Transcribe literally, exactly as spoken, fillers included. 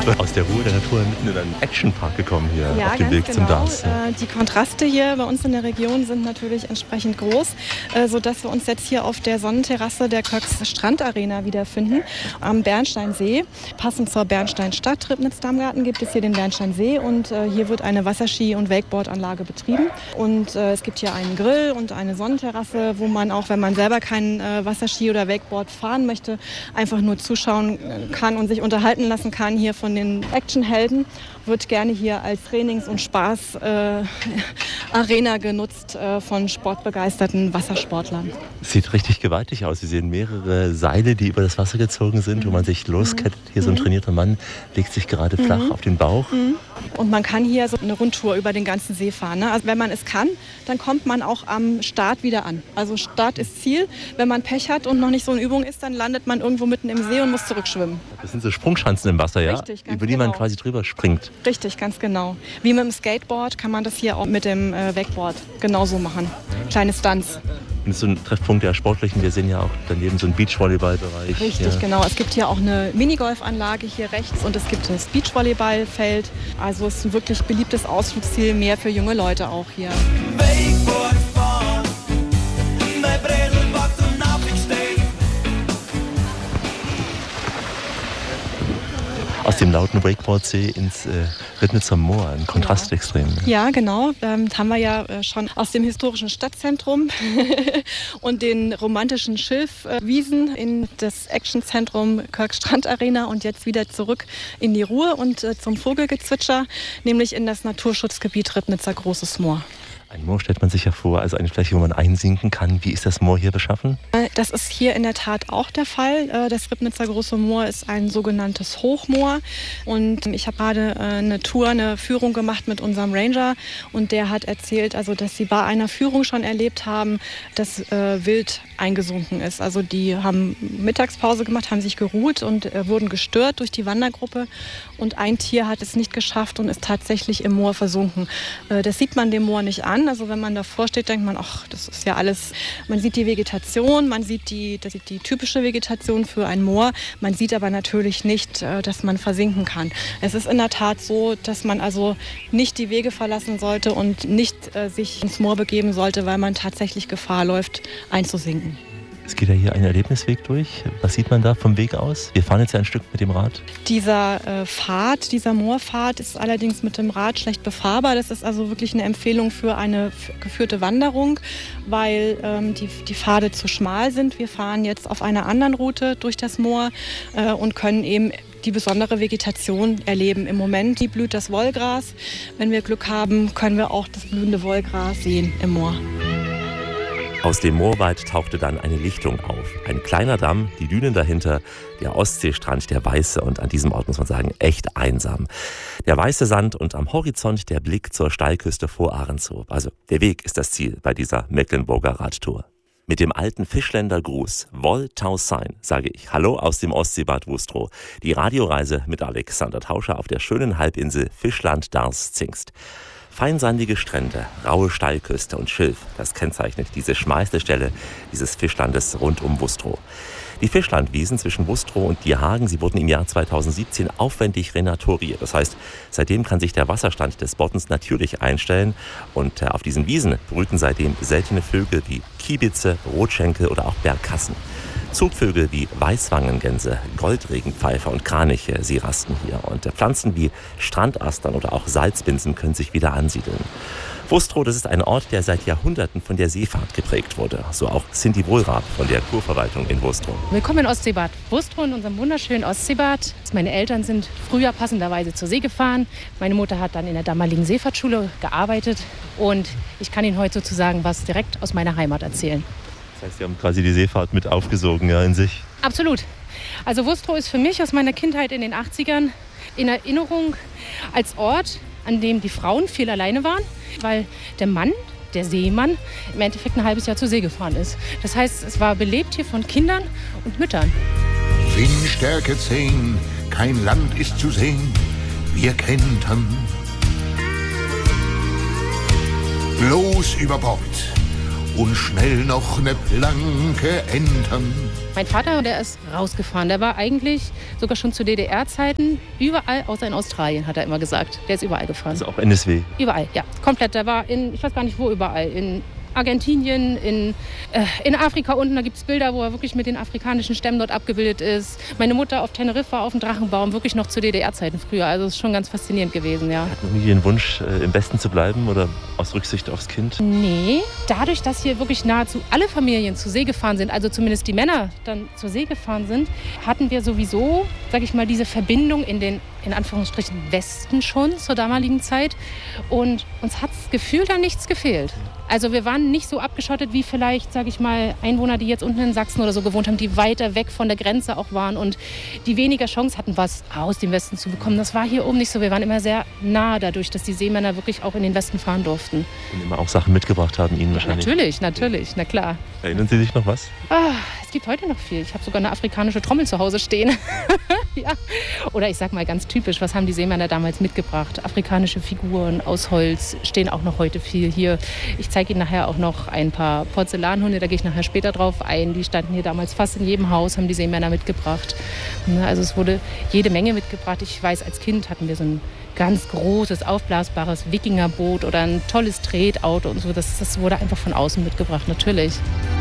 sind aus der Ruhe der Natur mitten in einen Actionpark gekommen hier ja, auf dem Weg genau. zum Dars. Ja. Die Kontraste hier bei uns in der Region sind natürlich entsprechend groß, sodass wir uns jetzt hier auf der Sonnenterrasse der Köcks Strandarena wiederfinden, am Bernsteinsee. Passend zur Bernsteinstadt Ribnitz-Damgarten gibt es hier den Bernsteinsee und hier wird eine Wasserski- und Wakeboardanlage betrieben. Und es gibt hier einen Grill und eine Sonnenterrasse, wo man auch, wenn man selber kein Wasserski oder Wakeboard fahren möchte, einfach nur zuschauen kann und sich unterhalten lassen kann hier von den Actionhelden. Wird gerne hier als Trainings- und Spaß-Arena äh, genutzt äh, von sportbegeisterten Wassersportlern. Sieht richtig gewaltig aus. Sie sehen mehrere Seile, die über das Wasser gezogen sind, mhm. wo man sich loskettet. Hier so ein trainierter Mann legt sich gerade flach mhm. auf den Bauch. Mhm. Und man kann hier so eine Rundtour über den ganzen See fahren. Ne? Also wenn man es kann, dann kommt man auch am Start wieder an. Also Start ist Ziel. Wenn man Pech hat und noch nicht so in Übung ist, dann landet man irgendwo mitten im See und muss zurückschwimmen. Das sind so Sprungschanzen im Wasser, ja? Richtig, ganz über die genau. man quasi drüber springt. Richtig, ganz genau. Wie mit dem Skateboard kann man das hier auch mit dem äh, Wakeboard genauso machen. Kleine Stunts. Und das ist so ein Treffpunkt der Sportlichen. Wir sehen ja auch daneben so einen Beachvolleyballbereich. Richtig, ja. genau. Es gibt hier auch eine Minigolfanlage hier rechts und es gibt das Beachvolleyballfeld. Also es ist ein wirklich beliebtes Ausflugsziel, mehr für junge Leute auch hier. Wakeboard fahren, mein Bredel backt und Napfigsteak. Aus dem lauten Wakeboardsee ins äh, Ribnitzer Moor, ein Kontrast ja. extrem. Ne? Ja, genau. Ähm, haben wir ja äh, schon aus dem historischen Stadtzentrum und den romantischen Schilfwiesen äh, in das Actionzentrum Köcks Strandarena und jetzt wieder zurück in die Ruhe und äh, zum Vogelgezwitscher, nämlich in das Naturschutzgebiet Ribnitzer Großes Moor. Ein Moor stellt man sich ja vor, also eine Fläche, wo man einsinken kann. Wie ist das Moor hier beschaffen? Das ist hier in der Tat auch der Fall. Das Ribnitzer Große Moor ist ein sogenanntes Hochmoor. Und ich habe gerade eine Tour, eine Führung gemacht mit unserem Ranger. Und der hat erzählt, also, dass sie bei einer Führung schon erlebt haben, dass äh, Wild eingesunken ist. Also die haben Mittagspause gemacht, haben sich geruht und äh, wurden gestört durch die Wandergruppe. Und ein Tier hat es nicht geschafft und ist tatsächlich im Moor versunken. Äh, das sieht man dem Moor nicht an. Also wenn man davor steht, denkt man, ach, das ist ja alles, man sieht die Vegetation, man sieht die, das ist die typische Vegetation für ein Moor. Man sieht aber natürlich nicht, dass man versinken kann. Es ist in der Tat so, dass man also nicht die Wege verlassen sollte und nicht äh, sich ins Moor begeben sollte, weil man tatsächlich Gefahr läuft, einzusinken. Es geht ja hier ein Erlebnisweg durch. Was sieht man da vom Weg aus? Wir fahren jetzt ja ein Stück mit dem Rad. Dieser äh, Pfad, dieser Moorpfad ist allerdings mit dem Rad schlecht befahrbar. Das ist also wirklich eine Empfehlung für eine f- geführte Wanderung, weil ähm, die, die Pfade zu schmal sind. Wir fahren jetzt auf einer anderen Route durch das Moor äh, und können eben die besondere Vegetation erleben. Im Moment blüht das Wollgras. Wenn wir Glück haben, können wir auch das blühende Wollgras sehen im Moor. Aus dem Moorwald tauchte dann eine Lichtung auf. Ein kleiner Damm, die Dünen dahinter, der Ostseestrand, der weiße und an diesem Ort muss man sagen, echt einsam. Der weiße Sand und am Horizont der Blick zur Steilküste vor Ahrenshoop. Also der Weg ist das Ziel bei dieser Mecklenburger Radtour. Mit dem alten Fischländer Gruß, Woll taus sein, sage ich Hallo aus dem Ostseebad Wustrow. Die Radioreise mit Alexander Tauscher auf der schönen Halbinsel Fischland-Dars-Zingst. Feinsandige Strände, raue Steilküste und Schilf, das kennzeichnet diese schmalste Stelle dieses Fischlandes rund um Wustrow. Die Fischlandwiesen zwischen Wustrow und Dierhagen, sie wurden im Jahr zweitausendsiebzehn aufwendig renaturiert. Das heißt, seitdem kann sich der Wasserstand des Boddens natürlich einstellen und auf diesen Wiesen brüten seitdem seltene Vögel wie Kiebitze, Rotschenkel oder auch Bergkassen. Zugvögel wie Weißwangengänse, Goldregenpfeifer und Kraniche, sie rasten hier. Und Pflanzen wie Strandastern oder auch Salzbinsen können sich wieder ansiedeln. Wustrow, das ist ein Ort, der seit Jahrhunderten von der Seefahrt geprägt wurde. So auch Cindy Wohlrath von der Kurverwaltung in Wustrow. Willkommen in Ostseebad Wustrow, in unserem wunderschönen Ostseebad. Meine Eltern sind früher passenderweise zur See gefahren. Meine Mutter hat dann in der damaligen Seefahrtsschule gearbeitet. Und ich kann Ihnen heute sozusagen was direkt aus meiner Heimat erzählen. Das heißt, Sie haben quasi die Seefahrt mit aufgesogen, ja, in sich? Absolut. Also Wustrow ist für mich aus meiner Kindheit in den achtzigern in Erinnerung als Ort, an dem die Frauen viel alleine waren, weil der Mann, der Seemann, im Endeffekt ein halbes Jahr zur See gefahren ist. Das heißt, es war belebt hier von Kindern und Müttern. Windstärke zehn, kein Land ist zu sehen, wir kentern. Bloß über Bord und schnell noch ne Planke entern. Mein Vater, der ist rausgefahren. Der war eigentlich sogar schon zu D D R-Zeiten überall, außer in Australien, hat er immer gesagt. Der ist überall gefahren. Also auch N S W? Überall, ja. Komplett. Der war in, ich weiß gar nicht wo überall, in Argentinien, in, äh, in Afrika unten, da gibt es Bilder, wo er wirklich mit den afrikanischen Stämmen dort abgebildet ist. Meine Mutter auf Teneriffa auf dem Drachenbaum, wirklich noch zu D D R-Zeiten früher. Also es ist schon ganz faszinierend gewesen, ja. Hat man nie den Wunsch, äh, im Westen zu bleiben oder aus Rücksicht aufs Kind? Nee, dadurch, dass hier wirklich nahezu alle Familien zur See gefahren sind, also zumindest die Männer dann zur See gefahren sind, hatten wir sowieso, sag ich mal, diese Verbindung in den, in Anführungsstrichen, Westen schon zur damaligen Zeit. Und uns hat das Gefühl da nichts gefehlt. Also wir waren nicht so abgeschottet wie vielleicht, sage ich mal, Einwohner, die jetzt unten in Sachsen oder so gewohnt haben, die weiter weg von der Grenze auch waren und die weniger Chance hatten, was aus dem Westen zu bekommen. Das war hier oben nicht so. Wir waren immer sehr nah dadurch, dass die Seemänner wirklich auch in den Westen fahren durften. Und immer auch Sachen mitgebracht haben, Ihnen wahrscheinlich. Natürlich, natürlich, na klar. Erinnern Sie sich noch was? Ah, es gibt heute noch viel. Ich habe sogar eine afrikanische Trommel zu Hause stehen. Ja. Oder ich sag mal ganz typisch, was haben die Seemänner damals mitgebracht? Afrikanische Figuren aus Holz stehen auch noch heute viel hier. Ich zeige Ihnen nachher auch noch ein paar Porzellanhunde, da gehe ich nachher später drauf ein. Die standen hier damals fast in jedem Haus, haben die Seemänner mitgebracht. Also es wurde jede Menge mitgebracht. Ich weiß, als Kind hatten wir so ein ganz großes, aufblasbares Wikingerboot oder ein tolles Tretauto und so. Das, das wurde einfach von außen mitgebracht, natürlich.